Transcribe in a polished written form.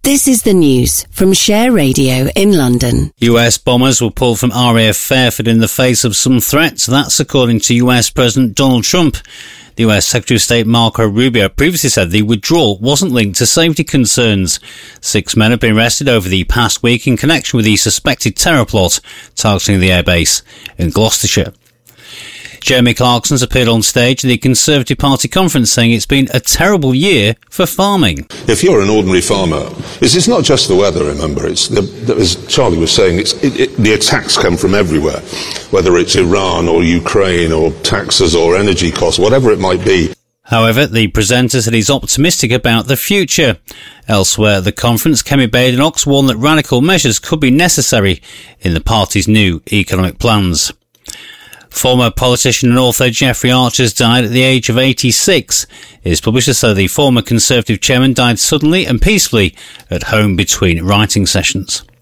This is the news from Share Radio in London. US bombers were pulled from RAF Fairford in the face of some threats. That's according to US President Donald Trump. The US Secretary of State Marco Rubio previously said the withdrawal wasn't linked to safety concerns. 6 men have been arrested over the past week in connection with the suspected terror plot targeting the airbase in Gloucestershire. Jeremy Clarkson's appeared on stage at the Conservative Party conference saying it's been a terrible year for farming. If you're an ordinary farmer, it's not just the weather, remember. As Charlie was saying, the attacks come from everywhere, whether it's Iran or Ukraine or taxes or energy costs, whatever it might be. However, the presenter said he's optimistic about the future. Elsewhere at the conference, Kemi Badenoch warned that radical measures could be necessary in the party's new economic plans. Former politician and author Jeffrey Archer has died at the age of 86. His publisher said the former Conservative chairman died suddenly and peacefully at home between writing sessions.